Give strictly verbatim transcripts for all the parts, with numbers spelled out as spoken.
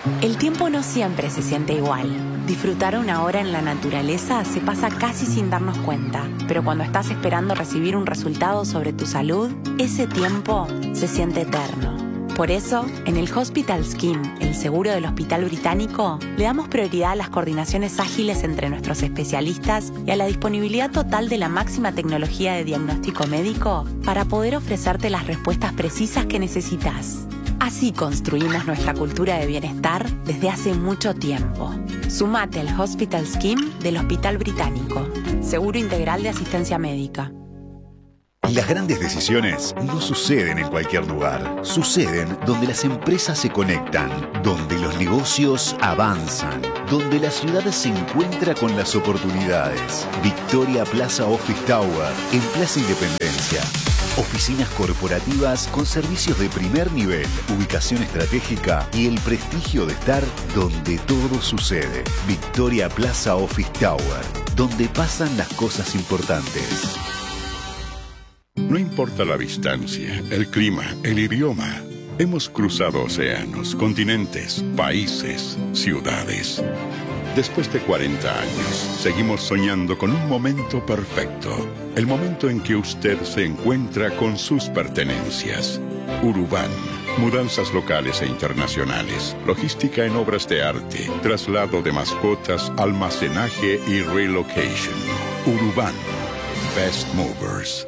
El tiempo no siempre se siente igual. Disfrutar una hora en la naturaleza se pasa casi sin darnos cuenta, pero cuando estás esperando recibir un resultado sobre tu salud, ese tiempo se siente eterno. Por eso, en el Hospital Scheme, el seguro del Hospital Británico, le damos prioridad a las coordinaciones ágiles entre nuestros especialistas y a la disponibilidad total de la máxima tecnología de diagnóstico médico para poder ofrecerte las respuestas precisas que necesitas. Así construimos nuestra cultura de bienestar desde hace mucho tiempo. Sumate al Hospital Scheme del Hospital Británico. Seguro integral de asistencia médica. Las grandes decisiones no suceden en cualquier lugar. Suceden donde las empresas se conectan, donde los negocios avanzan, donde la ciudad se encuentra con las oportunidades. Victoria Plaza Office Tower, en Plaza Independencia. Oficinas corporativas con servicios de primer nivel, ubicación estratégica y el prestigio de estar donde todo sucede. Victoria Plaza Office Tower, donde pasan las cosas importantes. No importa la distancia, el clima, el idioma. Hemos cruzado océanos, continentes, países, ciudades. Después de cuarenta años, seguimos soñando con un momento perfecto. El momento en que usted se encuentra con sus pertenencias. Urubán. Mudanzas locales e internacionales. Logística en obras de arte. Traslado de mascotas, almacenaje y relocation. Urubán. Best Movers.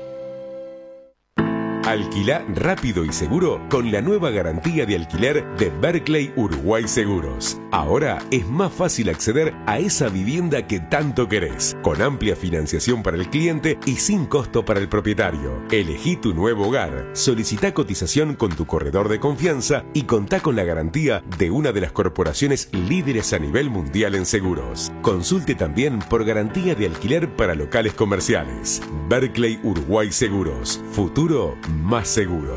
Alquilá rápido y seguro con la nueva garantía de alquiler de Berkeley Uruguay Seguros. Ahora es más fácil acceder a esa vivienda que tanto querés, con amplia financiación para el cliente y sin costo para el propietario. Elegí tu nuevo hogar, solicita cotización con tu corredor de confianza y contá con la garantía de una de las corporaciones líderes a nivel mundial en seguros. Consulte también por garantía de alquiler para locales comerciales. Berkeley Uruguay Seguros. Futuro más seguro.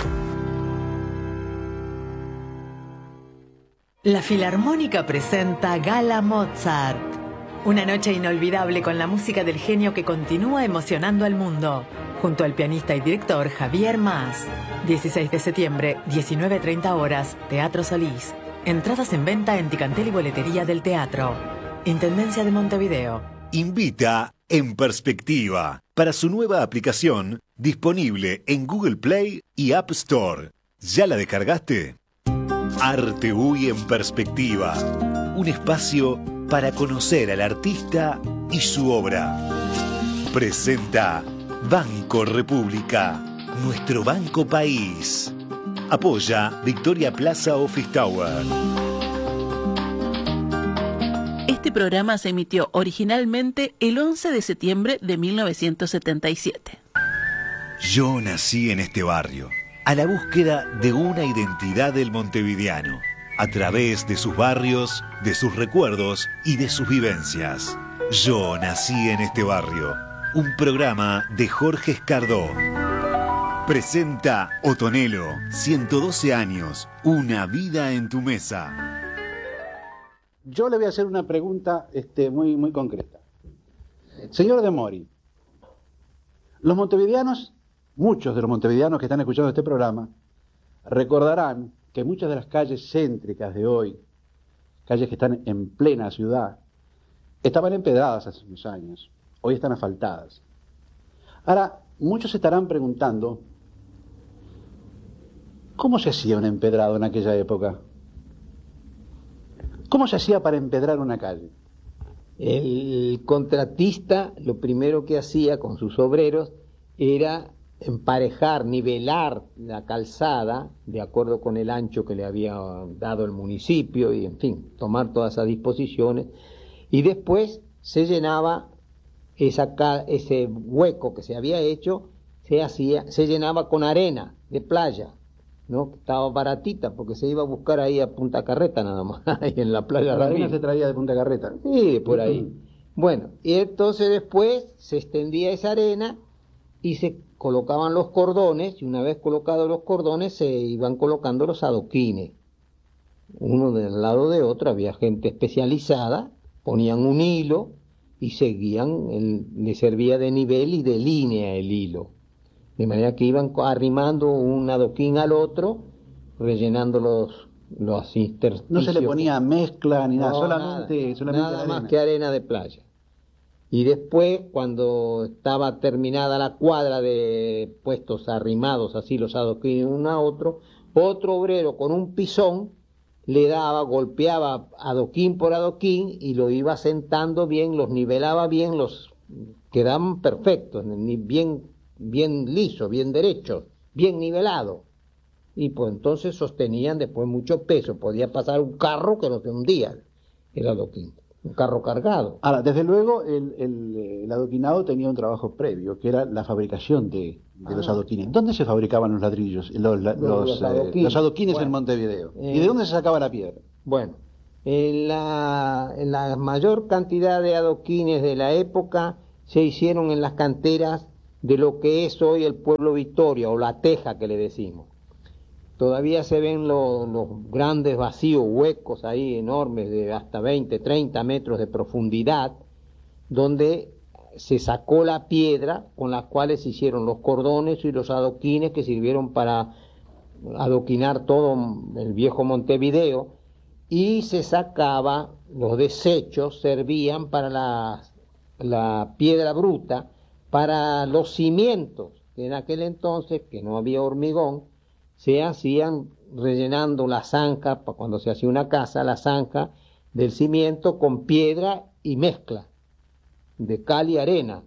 La Filarmónica presenta Gala Mozart. Una noche inolvidable con la música del genio que continúa emocionando al mundo. Junto al pianista y director Javier Mas. dieciséis de septiembre, diecinueve treinta horas, Teatro Solís. Entradas en venta en Ticantel y Boletería del Teatro. Intendencia de Montevideo. Invita En Perspectiva para su nueva aplicación disponible en Google Play y App Store. ¿Ya la descargaste? Arte Uy en Perspectiva. Un espacio para conocer al artista y su obra. Presenta Banco República, nuestro banco país. Apoya Victoria Plaza Office Tower. Este programa se emitió originalmente el once de septiembre de mil novecientos setenta y siete. Yo nací en este barrio, a la búsqueda de una identidad del montevideano, a través de sus barrios, de sus recuerdos y de sus vivencias. Yo nací en este barrio, un programa de Jorge Escardó. Presenta Otonelo, ciento doce años, una vida en tu mesa. Yo le voy a hacer una pregunta este, muy, muy concreta. Señor De Mori, los montevideanos, muchos de los montevideanos que están escuchando este programa, recordarán que muchas de las calles céntricas de hoy, calles que están en plena ciudad, estaban empedradas hace unos años, hoy están asfaltadas. Ahora, muchos se estarán preguntando, ¿cómo se hacía un empedrado en aquella época? ¿Cómo se hacía para empedrar una calle? El contratista lo primero que hacía con sus obreros era emparejar, nivelar la calzada de acuerdo con el ancho que le había dado el municipio y, en fin, tomar todas esas disposiciones. Y después se llenaba esa, ese hueco que se había hecho, se hacía, se llenaba con arena de playa, ¿no? Estaba baratita porque se iba a buscar ahí a Punta Carreta nada más, ahí en la playa. La arena se traía de Punta Carreta. Sí, por ahí. Uh-huh. Bueno, y entonces después se extendía esa arena y se colocaban los cordones, y una vez colocados los cordones se iban colocando los adoquines. Uno del lado de otro, había gente especializada, ponían un hilo y seguían, el, le servía de nivel y de línea el hilo. De manera que iban arrimando un adoquín al otro, rellenando los los intersticios. No se le ponía mezcla ni nada, No, solamente, nada, solamente nada arena. más que arena de playa. Y después, cuando estaba terminada la cuadra de puestos arrimados así los adoquines uno a otro, otro obrero con un pisón le daba, golpeaba adoquín por adoquín y lo iba sentando bien, los nivelaba bien, los quedaban perfectos, bien, bien lisos, bien derechos, bien nivelados. Y pues entonces sostenían después mucho peso, podía pasar un carro que no se hundía el adoquín. Un carro cargado. Ahora, desde luego, el, el, el adoquinado tenía un trabajo previo, que era la fabricación de, de ah. los adoquines. ¿Dónde se fabricaban los ladrillos, los, los, los, los adoquines, eh, los adoquines bueno, en Montevideo? Eh, ¿Y de dónde se sacaba la piedra? Bueno, en la, en la mayor cantidad de adoquines de la época se hicieron en las canteras de lo que es hoy el pueblo Victoria, o La Teja que le decimos. Todavía se ven los, los grandes vacíos, huecos ahí enormes de hasta veinte, treinta metros de profundidad, donde se sacó la piedra con las cuales se hicieron los cordones y los adoquines que sirvieron para adoquinar todo el viejo Montevideo, y se sacaba, los desechos servían para la, la piedra bruta, para los cimientos, que en aquel entonces, que no había hormigón, se hacían rellenando la zanja, cuando se hacía una casa, la zanja del cimiento con piedra y mezcla de cal y arena.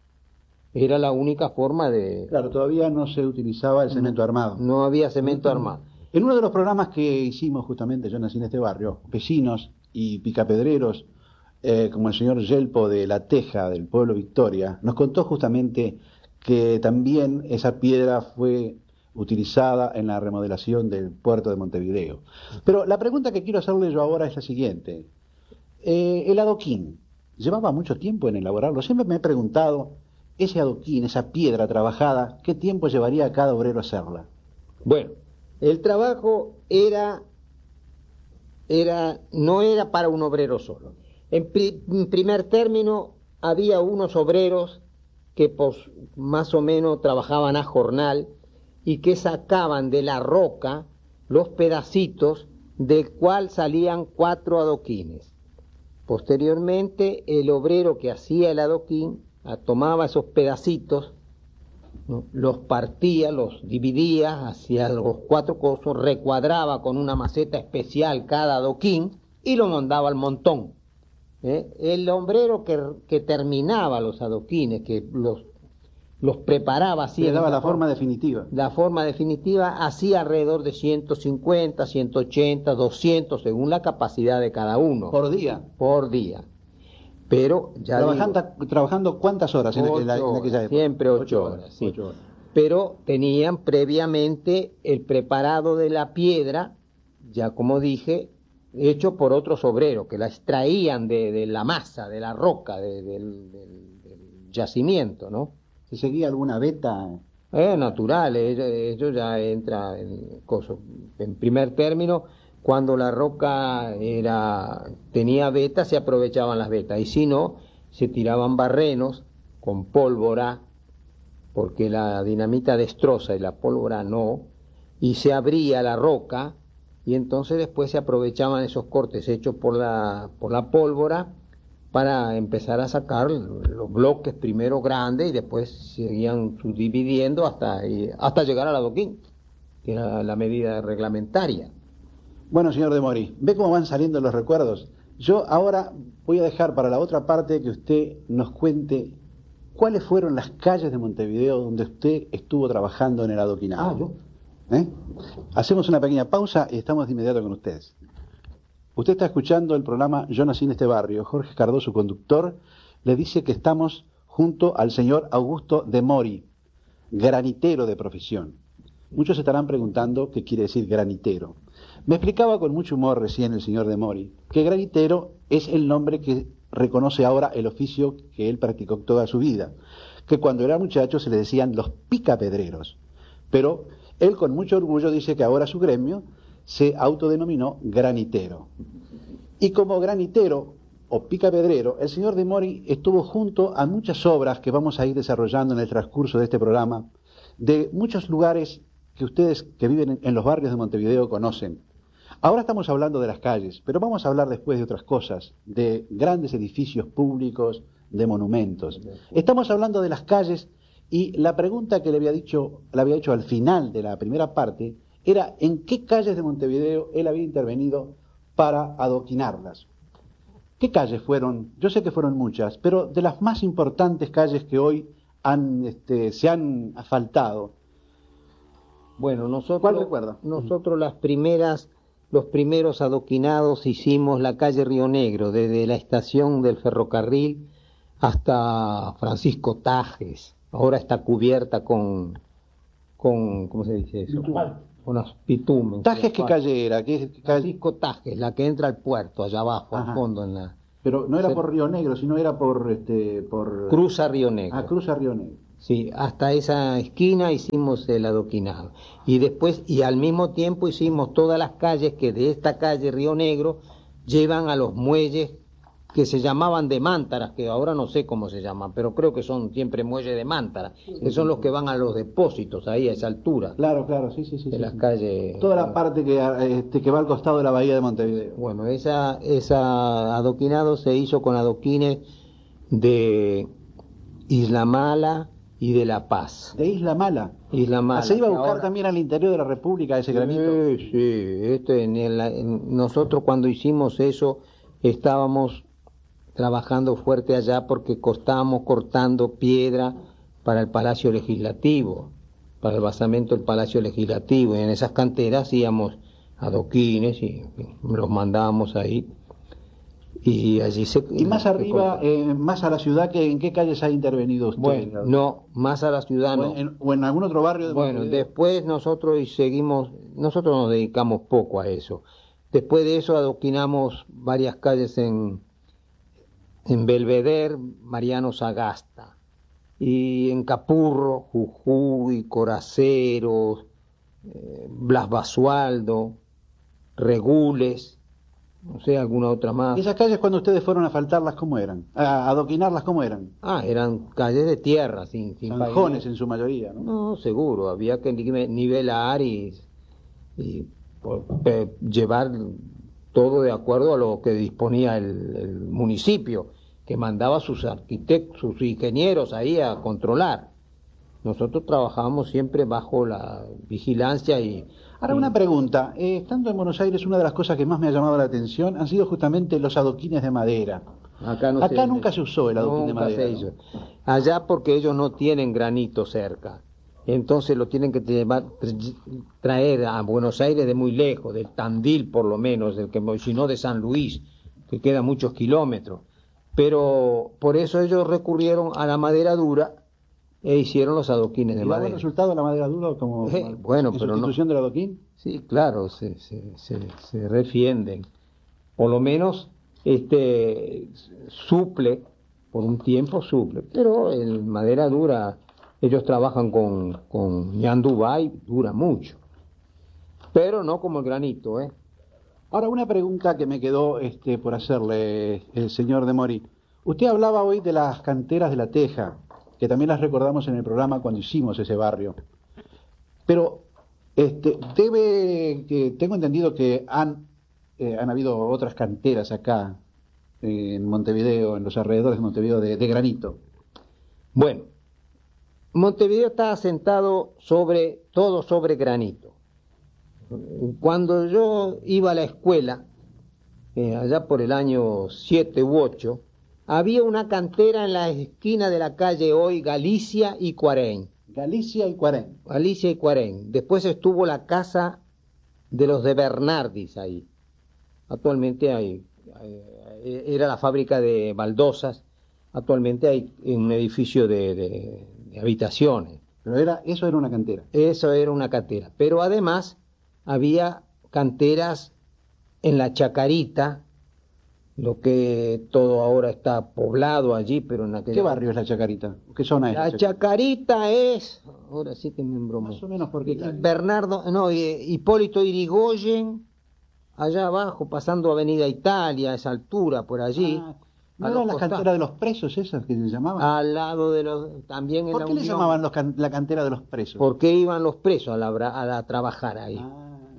Era la única forma de... Claro, todavía no se utilizaba el cemento no, armado. No había cemento no, armado. En uno de los programas que hicimos justamente, yo nací en este barrio, vecinos y picapedreros, eh, como el señor Yelpo de La Teja, del pueblo Victoria, nos contó justamente que también esa piedra fue utilizada en la remodelación del puerto de Montevideo. Pero la pregunta que quiero hacerle yo ahora es la siguiente. Eh, el adoquín, ¿llevaba mucho tiempo en elaborarlo? Siempre me he preguntado, ese adoquín, esa piedra trabajada, ¿qué tiempo llevaría a cada obrero hacerla? Bueno, el trabajo era, era no era para un obrero solo. En, pri, en primer término, había unos obreros que pues, más o menos trabajaban a jornal, y que sacaban de la roca los pedacitos del cual salían cuatro adoquines. Posteriormente, el obrero que hacía el adoquín tomaba esos pedacitos, ¿no? Los partía, los dividía hacia los cuatro cosos, recuadraba con una maceta especial cada adoquín y lo mandaba al montón. ¿Eh? El hombrero que, que terminaba los adoquines, que los los preparaba así. Le daba la forma definitiva. La forma definitiva, hacía alrededor de ciento cincuenta, ciento ochenta, doscientos, según la capacidad de cada uno. ¿Por día? Por día. Pero ya Trabajando, digo, ¿Trabajando cuántas horas en, en, la, en aquella época? Siempre ocho, ocho horas, horas, sí. ocho horas. Pero tenían previamente el preparado de la piedra, ya como dije, hecho por otros obreros, que la extraían de, de la masa, de la roca, de, de, del, del yacimiento, ¿no? ¿Se seguía alguna veta? Es natural, ello, ello ya entra en, coso. En primer término, cuando la roca era tenía vetas, se aprovechaban las vetas, y si no, se tiraban barrenos con pólvora, porque la dinamita destroza y la pólvora no, y se abría la roca, y entonces después se aprovechaban esos cortes hechos por la, por la pólvora, para empezar a sacar los bloques primero grandes y después seguían subdividiendo hasta, hasta llegar al adoquín, que era la medida reglamentaria. Bueno, señor de Mori, ¿ve cómo van saliendo los recuerdos? Yo ahora voy a dejar para la otra parte que usted nos cuente cuáles fueron las calles de Montevideo donde usted estuvo trabajando en el adoquinado. Ah, yo. ¿Eh? Hacemos una pequeña pausa y estamos de inmediato con ustedes. Usted está escuchando el programa Yo nací en este barrio. Jorge Cardoso, conductor, le dice que estamos junto al señor Augusto de Mori, granitero de profesión. Muchos estarán preguntando qué quiere decir granitero. Me explicaba con mucho humor recién el señor de Mori que granitero es el nombre que reconoce ahora el oficio que él practicó toda su vida, que cuando era muchacho se le decían los picapedreros. Pero él con mucho orgullo dice que ahora su gremio se autodenominó granitero. Y como granitero o picapedrero, el señor de Mori estuvo junto a muchas obras que vamos a ir desarrollando en el transcurso de este programa, de muchos lugares que ustedes que viven en los barrios de Montevideo conocen. Ahora estamos hablando de las calles, pero vamos a hablar después de otras cosas, de grandes edificios públicos, de monumentos. Estamos hablando de las calles y la pregunta que le había dicho, le había hecho al final de la primera parte era en qué calles de Montevideo él había intervenido para adoquinarlas. ¿Qué calles fueron? Yo sé que fueron muchas, pero de las más importantes calles que hoy han, este, se han asfaltado. Bueno, nosotros, ¿Cuál recuerda? Nosotros las primeras, los primeros adoquinados hicimos la calle Río Negro, desde la estación del ferrocarril hasta Francisco Tajes. Ahora está cubierta con, con ¿cómo se dice eso? Con las bitumen. ¿Tajes qué calle era? ¿Qué calle? Francisco Tajes, la que entra al puerto, allá abajo, Ajá. al fondo. En la... Pero no era por Río Negro, sino era por... este por Cruza Río Negro. Ah, cruza Río Negro. Sí, hasta esa esquina hicimos el adoquinado. Y después, y al mismo tiempo hicimos todas las calles que de esta calle Río Negro llevan a los muelles que se llamaban de mántaras, que ahora no sé cómo se llaman, pero creo que son siempre muelles de mántaras, que son los que van a los depósitos ahí a esa altura. Claro, claro, sí, sí, sí. De sí, las sí. calles. Toda la parte que, este, que va al costado de la bahía de Montevideo. Bueno, esa, esa adoquinado se hizo con adoquines de Isla Mala y de La Paz. De Isla Mala. Isla Mala. Ah, ¿se iba a que buscar ahora- también al interior de la República ese granito? Sí, sí. Este, en el- en- nosotros cuando hicimos eso estábamos trabajando fuerte allá porque estábamos cortando piedra para el Palacio Legislativo, para el basamento del Palacio Legislativo. Y en esas canteras hacíamos adoquines y en fin, los mandábamos ahí. Y allí se... Y más se arriba, cortó. eh, más a la ciudad, que ¿en qué calles ha intervenido usted? Bueno, no, más a la ciudad o, no. en, o en algún otro barrio de Bueno, Montevideo. después nosotros y seguimos, nosotros nos dedicamos poco a eso. Después de eso adoquinamos varias calles en, en Belvedere, Mariano Sagasta, y en Capurro, Jujuy, Coraceros, eh, Blas Basualdo, Regules, no sé, alguna otra más. ¿Esas calles cuando ustedes fueron a asfaltarlas, cómo eran? A adoquinarlas, ¿cómo eran? Ah, eran calles de tierra, sin, sin Zanjones pavimento. en su mayoría, ¿no? No, seguro, había que nive- nivelar y, y por- eh, llevar todo de acuerdo a lo que disponía el, el municipio, que mandaba sus arquitectos, sus ingenieros ahí a controlar. Nosotros trabajábamos siempre bajo la vigilancia y... Ahora y- una pregunta, eh, estando en Buenos Aires, una de las cosas que más me ha llamado la atención han sido justamente los adoquines de madera. Acá, no Acá nunca se usó el adoquín de nunca madera, se ¿no? hizo. Allá porque ellos no tienen granito cerca. Entonces lo tienen que llevar, tra- traer a Buenos Aires de muy lejos, del Tandil por lo menos, del que, si no de San Luis, que queda muchos kilómetros. Pero por eso ellos recurrieron a la madera dura e hicieron los adoquines de ¿Y da buen madera. resultado la madera dura como Eh, bueno, en pero no- sustitución del adoquín? Sí, claro, se, se, se, se refienden. Por lo menos este suple, por un tiempo suple. Pero en madera dura, ellos trabajan con, con ñan Dubai, dura mucho. Pero no como el granito, ¿eh? Ahora, una pregunta que me quedó este, por hacerle, el señor de Mori. Usted hablaba hoy de las canteras de La Teja, que también las recordamos en el programa cuando hicimos ese barrio. Pero este, debe, que tengo entendido que han, eh, han habido otras canteras acá eh, en Montevideo, en los alrededores de Montevideo, de, de granito. Bueno, Montevideo está asentado sobre, todo sobre granito. Cuando yo iba a la escuela, eh, allá por el año siete u ocho, había una cantera en la esquina de la calle hoy Galicia y Cuarén. Galicia y Cuarén. Galicia y Cuarén. Después estuvo la casa de los de Bernardis ahí. Actualmente hay, eh, era la fábrica de baldosas. Actualmente hay un edificio de, de- de habitaciones. Pero era, eso era una cantera. Eso era una cantera. Pero además había canteras en la Chacarita, lo que todo ahora está poblado allí, pero en aquella... ¿Qué barrio es la Chacarita? ¿Qué zona es? La Chacarita es... Ahora sí que me embromo. Más o menos porque... Bernardo, no, eh, Hipólito Irigoyen, allá abajo, pasando Avenida Italia, a esa altura, por allí. Ah, ¿no a eran los las costados. canteras de los presos esas que se llamaban? Al lado de los... También en ¿Por la qué le Unión, llamaban los can- la cantera de los presos? Porque iban los presos a, labra- a, la- a trabajar ahí. Ah.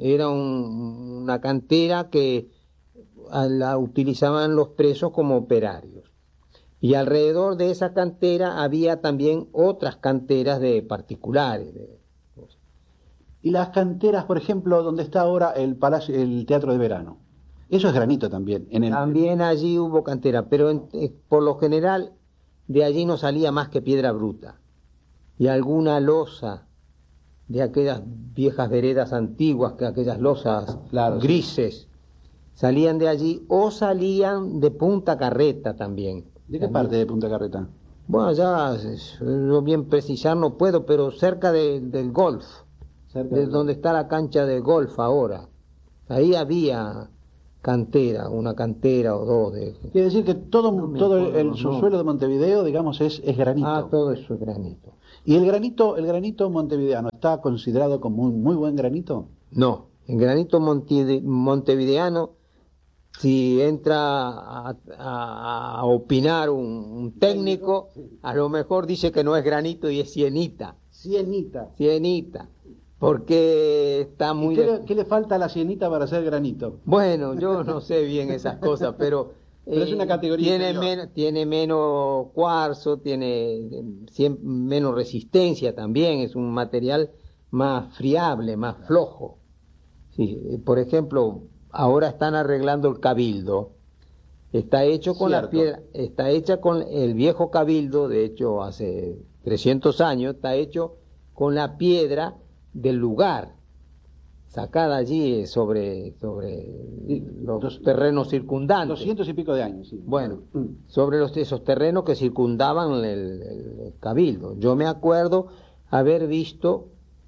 era un, una cantera que la utilizaban los presos como operarios. Y alrededor de esa cantera había también otras canteras de particulares. De... Y las canteras, por ejemplo, donde está ahora el palacio, el Teatro de Verano, eso es granito también. En el... También allí hubo cantera, pero en, eh, por lo general de allí no salía más que piedra bruta y alguna losa de aquellas viejas veredas antiguas, que aquellas losas claro, grises, sí. Salían de allí o salían de Punta Carreta también. ¿De qué parte de Punta Carreta? Bueno, ya yo bien precisar no puedo, pero cerca de, del golf, cerca de donde está la cancha de golf ahora. Ahí había cantera, una cantera o dos. De... Quiere decir que todo, no todo acuerdo, el, el subsuelo no. de Montevideo, digamos, es, es granito. Ah, todo eso es granito. ¿Y el granito, el granito montevideano está considerado como un muy buen granito? No, el granito monte, montevideano, si entra a, a, a opinar un, un técnico, a lo mejor dice que no es granito y es sienita. Sienita. Sienita. Porque está muy... ¿Qué le, ¿Qué le falta a la sienita para hacer granito? Bueno, yo no sé bien esas cosas, pero... pero eh, es una categoría tiene, men, tiene menos cuarzo, tiene cien, menos resistencia también, es un material más friable, más flojo. Sí, por ejemplo, ahora están arreglando el cabildo. Está hecho con Cierto. la piedra, está hecha con el viejo cabildo, de hecho hace trescientos años, está hecho con la piedra del lugar, sacada allí sobre, sobre los Dos, terrenos circundantes. Doscientos y pico de años, sí. Bueno, mm. sobre los, esos terrenos que circundaban el, el cabildo. Yo me acuerdo haber visto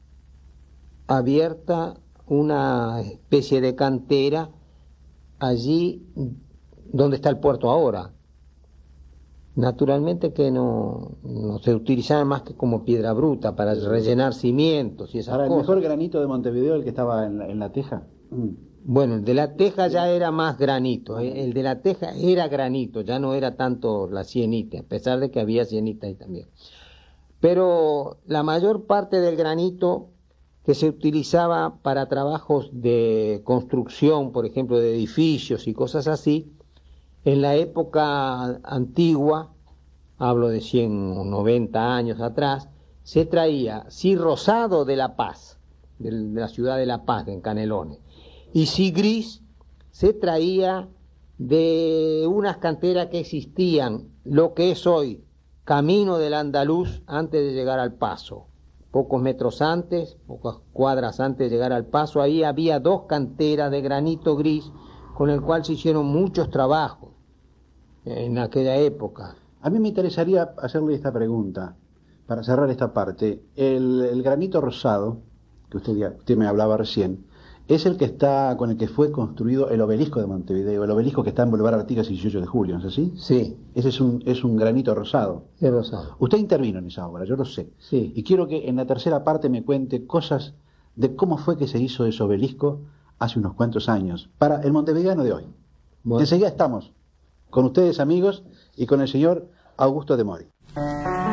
abierta una especie de cantera allí donde está el puerto ahora. Naturalmente que no, no se utilizaba más que como piedra bruta para rellenar cimientos y esas Ahora, cosas. ¿el mejor granito de Montevideo el que estaba en la, en la teja? Mm. Bueno, el de la teja ya era más granito. El de la teja era granito, ya no era tanto la sienita, a pesar de que había sienita ahí también. Pero la mayor parte del granito que se utilizaba para trabajos de construcción, por ejemplo, de edificios y cosas así, en la época antigua, hablo de cien o noventa años atrás, se traía si rosado de La Paz, de la ciudad de La Paz, en Canelones, y si gris se traía de unas canteras que existían, lo que es hoy Camino del Andaluz, antes de llegar al Paso. Pocos metros antes, pocas cuadras antes de llegar al Paso, ahí había dos canteras de granito gris con el cual se hicieron muchos trabajos en aquella época. A mí me interesaría hacerle esta pregunta, para cerrar esta parte. El, el granito rosado, que usted, usted me hablaba recién, es el que está, con el que fue construido el obelisco de Montevideo, el obelisco que está en Boulevard Artigas dieciocho de julio, ¿no es así? Sí. Ese es un, es un granito rosado. Es rosado. Usted intervino en esa obra, yo lo sé. Sí. Y quiero que en la tercera parte me cuente cosas de cómo fue que se hizo ese obelisco hace unos cuantos años, para el montevideano de hoy. Bueno. Enseguida estamos con ustedes, amigos, y con el señor Augusto de Mori.